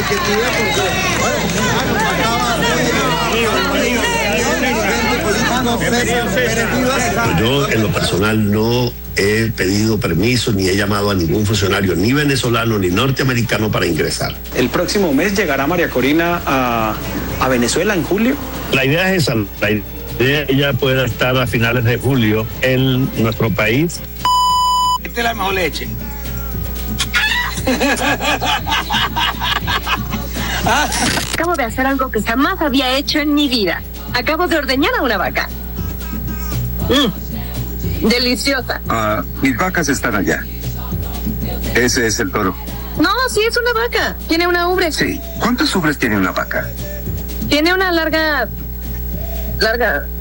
Yo en lo personal no he pedido permiso ni he llamado a ningún funcionario, ni venezolano ni norteamericano, para ingresar. ¿El próximo mes llegará María Corina a Venezuela en julio? La idea es esa, la idea es que ella pueda estar a finales de julio en nuestro país. Esta es la mejor leche. Acabo de hacer algo que jamás había hecho en mi vida. Acabo de ordeñar a una vaca. Deliciosa. Mis vacas están allá. Ese es el toro. No, sí, es una vaca. Tiene una ubre. Sí. ¿Cuántas ubres tiene una vaca? Tiene una larga